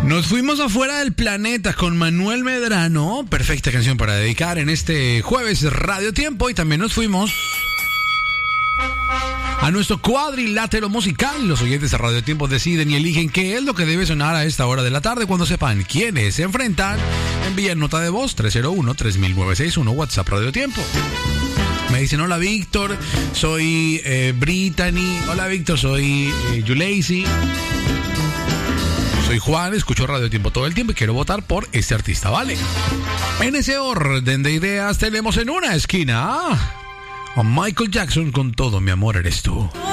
Nos fuimos afuera del planeta con Manuel Medrano. Perfecta canción para dedicar en este jueves Radio Tiempo. Y también nos fuimos a nuestro cuadrilátero musical. Los oyentes de Radio Tiempo deciden y eligen qué es lo que debe sonar a esta hora de la tarde. Cuando sepan quiénes se enfrentan, envían nota de voz 301-3961 WhatsApp Radio Tiempo. Me dicen: hola Víctor, soy Brittany. Hola Víctor, soy Yuleisi. Soy Juan, escucho Radio Tiempo todo el tiempo y quiero votar por este artista, ¿vale? En ese orden de ideas tenemos en una esquina a Michael Jackson con Todo mi amor eres tú.